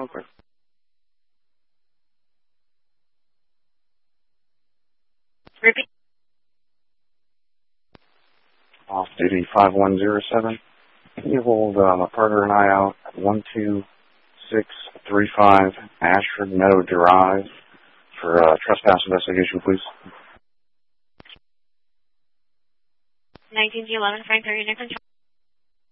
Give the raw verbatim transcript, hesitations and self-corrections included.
Over. Repeat. Off duty five one zero seven. Can you hold uh, my partner and I out at one two six three five Ashford Meadow Drive for uh, trespass investigation, please? nineteen G eleven, Frank, thirty-nine.